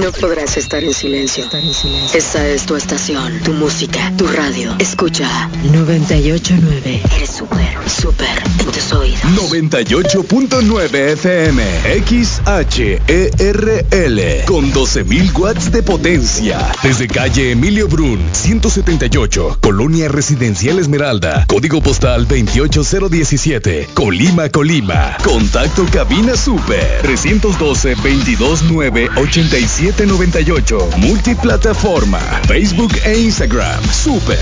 No podrás estar en silencio. Esa es tu estación, tu música, tu radio. Escucha 98.9. Eres súper en tus oídos. 98.9 FM XHERL con 12.000 watts de potencia. Desde calle Emilio Brun, 178, Colonia Residencial Esmeralda, código postal 28017, Colima, Colima. Contacto cabina super 312-229-8798. Multiplataforma, Facebook e Instagram. Super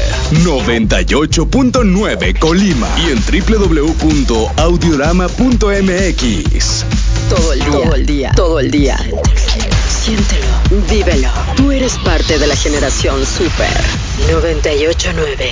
98.9 Colima y en www.audiorama.mx. Todo el día. Siéntelo, vívelo. Tú eres parte de la generación Super 98.9.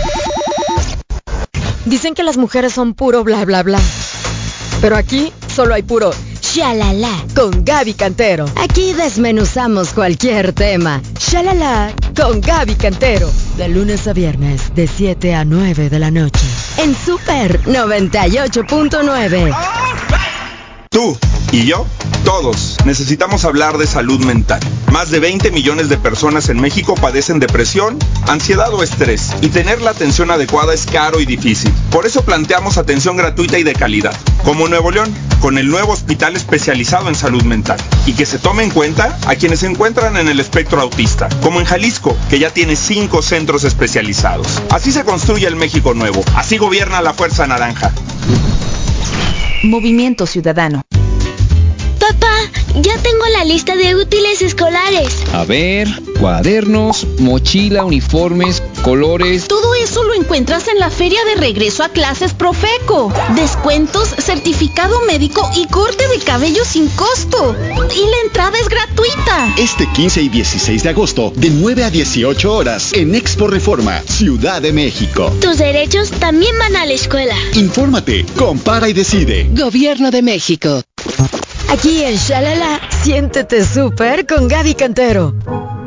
Dicen que las mujeres son puro bla bla bla, pero aquí solo hay puro shalala con Gaby Cantero. Aquí desmenuzamos cualquier tema. Shalala con Gaby Cantero. De lunes a viernes, de 7 a 9 de la noche. En Super 98.9. Tú y yo, todos, necesitamos hablar de salud mental. Más de 20 millones de personas en México padecen depresión, ansiedad o estrés, y tener la atención adecuada es caro y difícil. Por eso planteamos atención gratuita y de calidad, como Nuevo León, con el nuevo hospital especializado en salud mental, y que se tome en cuenta a quienes se encuentran en el espectro autista, como en Jalisco, que ya tiene 5 centros especializados. Así se construye el México nuevo, así gobierna la Fuerza Naranja. Movimiento Ciudadano. Papá, ya tengo la lista de útiles escolares. A ver, cuadernos, mochila, uniformes, colores. Todo eso lo encuentras en la feria de regreso a clases Profeco. Descuentos, certificado médico y corte de cabello sin costo. Y la entrada es gratuita. Este 15 y 16 de agosto, de 9 a 18 horas, en Expo Reforma, Ciudad de México. Tus derechos también van a la escuela. Infórmate, compara y decide. Gobierno de México. Aquí en Shalala, siéntete súper con Gaby Cantero.